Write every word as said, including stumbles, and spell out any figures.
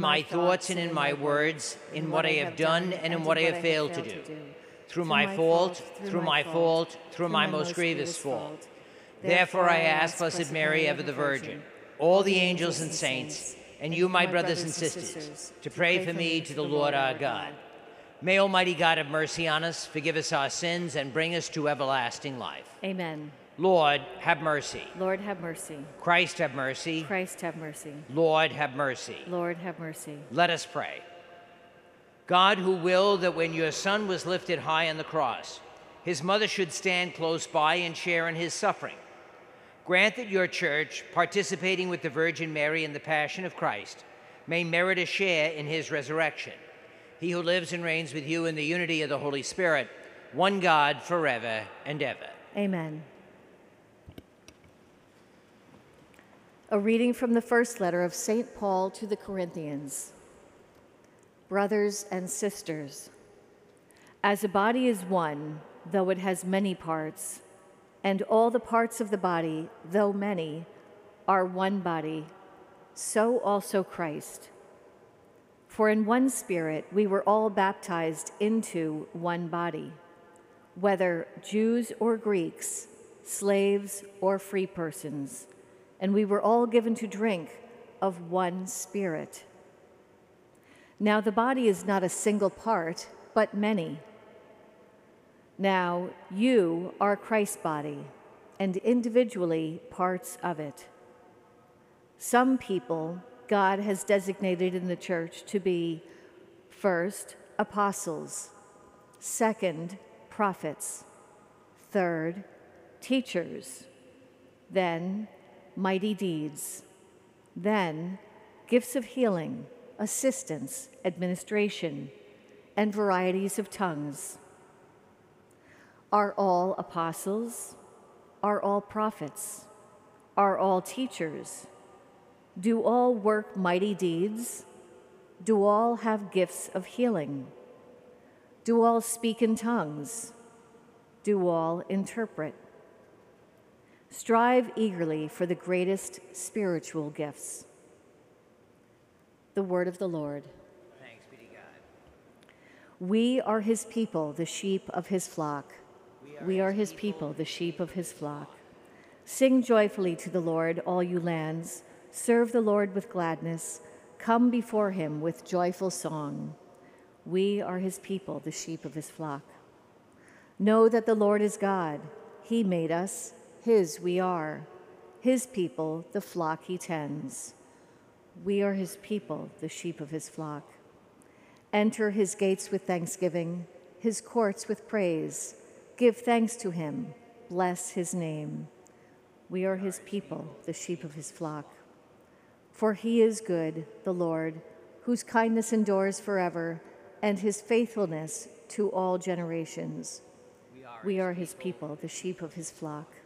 my thoughts and in my words, in what I have done and in what I have failed to do. Through my fault, through my fault, through my most grievous fault. Therefore I ask Blessed Mary, ever the Virgin, all the angels and saints, and you, my brothers and sisters, to pray for me to the Lord our God. May Almighty God have mercy on us, forgive us our sins, and bring us to everlasting life. Amen. Lord, have mercy. Lord, have mercy. Christ, have mercy. Christ, have mercy. Lord, have mercy. Lord, have mercy. Let us pray. God, who willed that when your Son was lifted high on the cross, his mother should stand close by and share in his suffering, grant that your church, participating with the Virgin Mary in the Passion of Christ, may merit a share in his resurrection. He who lives and reigns with you in the unity of the Holy Spirit, one God, forever and ever. Amen. A reading from the first letter of Saint Paul to the Corinthians. Brothers and sisters, as a body is one, though it has many parts, and all the parts of the body, though many, are one body, so also Christ. For in one Spirit we were all baptized into one body, whether Jews or Greeks, slaves or free persons, and we were all given to drink of one Spirit. Now the body is not a single part, but many. Now you are Christ's body, and individually parts of it. Some people God has designated in the church to be, first, apostles, second, prophets, third, teachers, then, mighty deeds, then, gifts of healing, assistance, administration, and varieties of tongues. Are all apostles? Are all prophets? Are all teachers? Do all work mighty deeds? Do all have gifts of healing? Do all speak in tongues? Do all interpret? Strive eagerly for the greatest spiritual gifts. The word of the Lord. Thanks be to God. We are his people, the sheep of his flock. We are his people, the sheep of his flock. Sing joyfully to the Lord, all you lands. Serve the Lord with gladness. Come before him with joyful song. We are his people, the sheep of his flock. Know that the Lord is God. He made us, his we are. His people, the flock he tends. We are his people, the sheep of his flock. Enter his gates with thanksgiving, his courts with praise. Give thanks to him. Bless his name. We are his people, the sheep of his flock. For he is good, the Lord, whose kindness endures forever, and his faithfulness to all generations. We are his people, the sheep of his flock.